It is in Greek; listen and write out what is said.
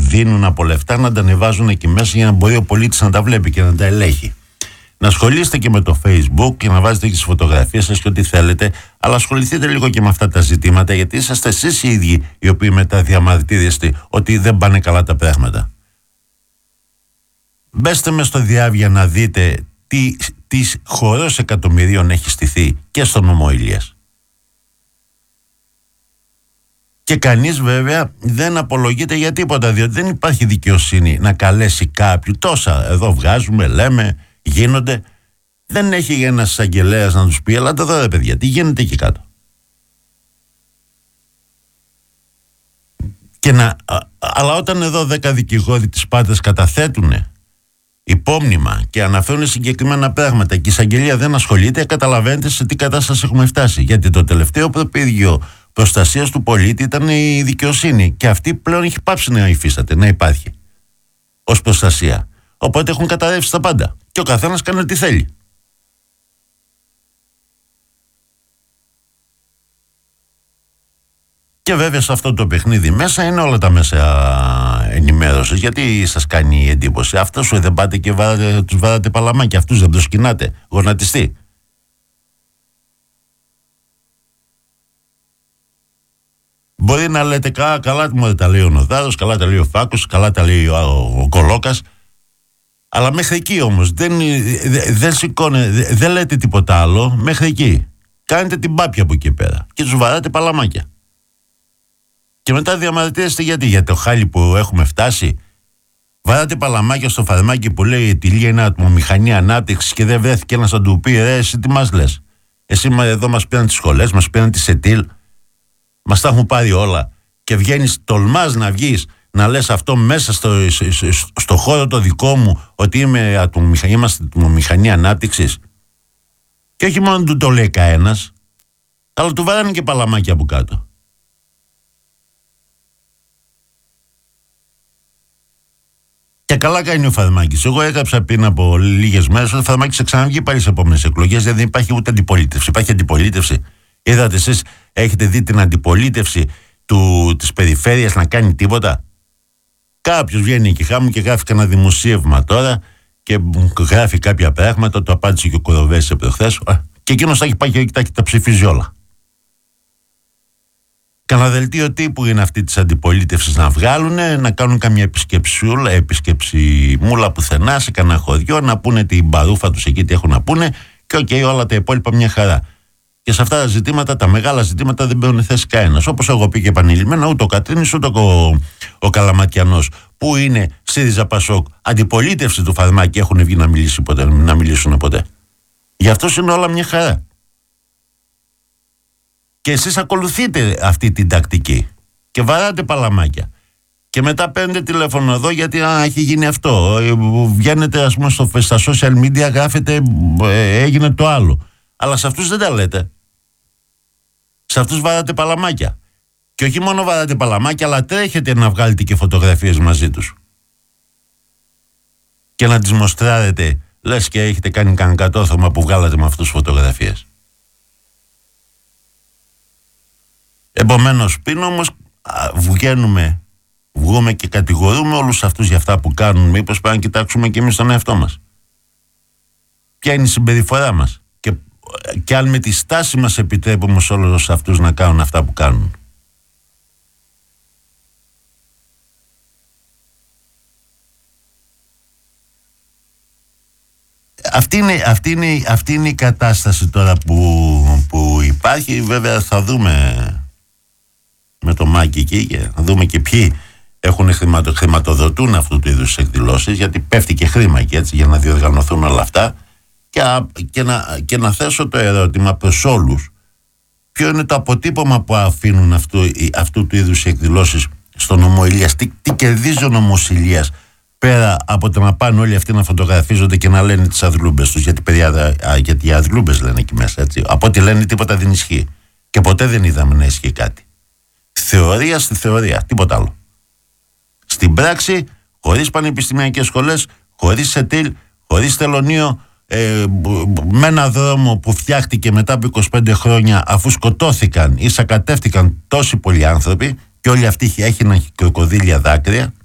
δίνουν από λεφτά να τα ανεβάζουν εκεί μέσα για να μπορεί ο πολίτης να τα βλέπει και να τα ελέγχει. Να ασχολείστε και με το Facebook και να βάζετε και τις φωτογραφίες σας και ό,τι θέλετε, αλλά ασχοληθείτε λίγο και με αυτά τα ζητήματα, γιατί είσαστε εσείς οι ίδιοι οι οποίοι μετά διαμαρτύρεστε ότι δεν πάνε καλά τα πράγματα. Μπέστε μες στο διάβια να δείτε τι χορός εκατομμυρίων έχει στηθεί και στο νομό Ηλίας. Και κανείς βέβαια δεν απολογείται για τίποτα, διότι δεν υπάρχει δικαιοσύνη να καλέσει κάποιου. Τόσα εδώ βγάζουμε, λέμε, γίνονται. Δεν έχει ένας εισαγγελέας να τους πει, αλλά εδώ ρε παιδιά, τι γίνεται εκεί κάτω. Αλλά όταν εδώ 10 δικηγόροι της Σπάρτας καταθέτουν υπόμνημα και αναφέρουν συγκεκριμένα πράγματα και η εισαγγελία δεν ασχολείται, καταλαβαίνετε σε τι κατάσταση έχουμε φτάσει. Γιατί το τελευταίο προπύργιο προστασίας του πολίτη ήταν η δικαιοσύνη και αυτή πλέον έχει πάψει να υφίσταται, να υπάρχει ως προστασία. Οπότε έχουν καταρρεύσει τα πάντα και ο καθένας κάνει ό,τι θέλει. Και βέβαια σε αυτό το παιχνίδι μέσα είναι όλα τα μέσα ενημέρωσης. Γιατί σας κάνει εντύπωση? Αυτός σου δεν πάτε και τους βάρατε παλαμάκια, αυτούς δεν προσκυνάτε, γονατιστεί. Μπορεί να λέτε καλά μου τα λέει ο Νοδάρος, καλά τα λέει ο Φάκος, καλά τα λέει ο Κολόκας, αλλά μέχρι εκεί όμως δεν σηκώνε, δεν λέτε τίποτα άλλο μέχρι εκεί. Κάνετε την πάπια από εκεί πέρα και τους βαράτε παλαμάκια. Και μετά διαμαρτύρεστε για το χάλι που έχουμε φτάσει. Βαράτε παλαμάκια στο φαρμάκι που λέει η Ηλία είναι ατμομηχανή ανάπτυξη και δεν βρέθηκε ένας να του πει ρε εσύ τι μας λες? Εσύ εδώ μας πήραν τις σχολές, μας πήραν τη ΕΤΙΛ, μας τα έχουν πάρει όλα και βγαίνεις, τολμάς να βγεις να λες αυτό μέσα στο χώρο το δικό μου ότι είμαστε ατμομηχανή ανάπτυξης. Και όχι μόνο του το λέει κανένας, αλλά του βάρανε και παλαμάκια από κάτω. Και καλά κάνει ο Φαρμάκης. Εγώ έγραψα πριν από λίγες μέρες ότι ο Φαρμάκης θα ξαναβγεί πάλι στις επόμενες εκλογές, γιατί δεν υπάρχει ούτε αντιπολίτευση. Υπάρχει αντιπολίτευση? Είδατε εσείς, έχετε δει την αντιπολίτευση της περιφέρειας να κάνει τίποτα? Κάποιος βγαίνει εκεί χάμου και γράφει ένα δημοσίευμα τώρα και γράφει κάποια πράγματα, το απάντησε και ο Κοροβέσης προχθές, και εκείνος θα έχει πάει και τα ψηφίζει όλα. Κανένα δελτίο τύπου είναι αυτή της αντιπολίτευσης να βγάλουν, να κάνουν καμιά επισκεψιμούλα πουθενά σε κανένα χωριό, να πούνε την παρούφα τους εκεί τι έχουν να πούνε και όλα τα υπόλοιπα μια χαρά. Και σε αυτά τα ζητήματα, τα μεγάλα ζητήματα δεν παίρνουν θέση κανένας. Όπως εγώ πήγε επανειλημμένα, ούτε ο Κατρίνης ούτε ο Καλαματιανός, που είναι ΣΥΡΙΖΑ ΠΑΣΟΚ, αντιπολίτευση του Φαρμάκη, έχουν βγει να μιλήσουν ποτέ. Γι' αυτό είναι όλα μια χαρά. Και εσείς ακολουθείτε αυτή την τακτική και βαράτε παλαμάκια. Και μετά παίρνετε τηλέφωνο εδώ γιατί έχει γίνει αυτό. Βγαίνετε ας πούμε στα social media, γράφετε έγινε το άλλο. Αλλά σε αυτούς δεν τα λέτε. Σε αυτούς βαράτε παλαμάκια. Και όχι μόνο βαράτε παλαμάκια, αλλά τρέχετε να βγάλετε και φωτογραφίες μαζί τους. Και να τις μοστράρετε, λες και έχετε κάνει κανένα κατόρθωμα που βγάλατε με αυτούς φωτογραφίες. Επομένως, πριν όμως βγούμε και κατηγορούμε όλους αυτούς για αυτά που κάνουν, μήπως πρέπει να κοιτάξουμε και εμείς τον εαυτό μας. Ποια είναι η συμπεριφορά μας και αν με τη στάση μας επιτρέπουμε σε όλους αυτούς να κάνουν αυτά που κάνουν. Αυτή είναι η κατάσταση τώρα που υπάρχει. Βέβαια θα δούμε με το Μάκη εκεί και θα δούμε και ποιοι έχουν χρηματοδοτούν αυτού του είδους εκδηλώσεις, γιατί πέφτει και χρήμα εκεί έτσι για να διοργανωθούν όλα αυτά και να θέσω το ερώτημα προς όλους, ποιο είναι το αποτύπωμα που αφήνουν αυτού του είδους εκδηλώσεις στο νομό Ηλίας? Τι κερδίζει ο νομός Ηλίας πέρα από το να πάνε όλοι αυτοί να φωτογραφίζονται και να λένε τις αδλούμπες τους? Γιατί οι αδλούμπες λένε εκεί μέσα, έτσι. Από ό,τι λένε τίποτα δεν ισχύει και ποτέ δεν είδαμε να ισχύει κάτι. Θεωρία στη θεωρία, τίποτα άλλο. Στην πράξη, χωρίς πανεπιστημιακές σχολές, χωρίς ΕΤΙΛ, χωρίς τελωνείο, με ένα δρόμο που φτιάχτηκε μετά από 25 χρόνια, αφού σκοτώθηκαν ή σακατεύτηκαν τόσοι πολλοί άνθρωποι και όλοι αυτοί έγιναν κροκοδίλια δάκρυα,